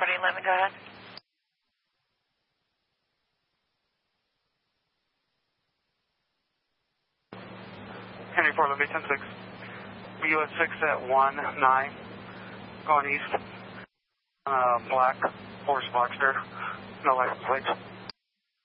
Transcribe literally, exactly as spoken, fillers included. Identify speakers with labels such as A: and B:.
A: forty eleven, go ahead.
B: Henry four, Liberty ten six. U S six at one nine, going east. Uh, black, horse Boxster, no license plate.